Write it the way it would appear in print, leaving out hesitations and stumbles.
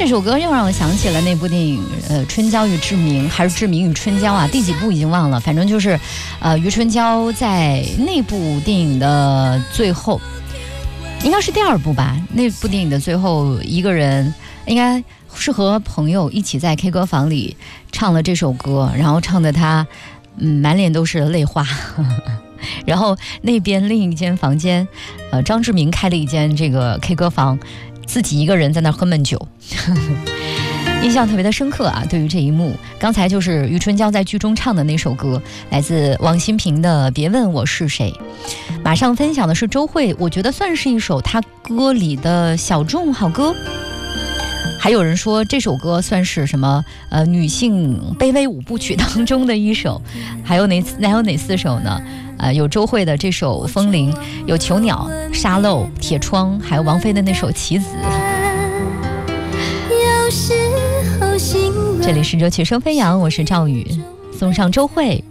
首歌又让我想起了那部电影，春娇与志明，还是志明与春娇啊？第几部已经忘了，反正就是，余春娇在那部电影的最后，应该是第2部吧？那部电影的最后，一个人应该是和朋友一起在 K 歌房里唱了这首歌，然后唱的他，满脸都是泪花。然后那边另一间房间，张志明开了一间这个 K 歌房。自己一个人在那喝闷酒，印象特别的深刻啊！对于这一幕，刚才就是余春娇在剧中唱的那首歌，来自王心平的《别问我是谁》。马上分享的是周蕙，我觉得算是一首她歌里的小众好歌。还有人说这首歌算是什么女性卑微5部曲当中的一首，还有哪4首呢？有周蕙的这首《风铃》，有囚鸟、沙漏、铁窗，还有王菲的那首《棋子》。这里是热曲声飞扬，我是赵宇，送上周蕙。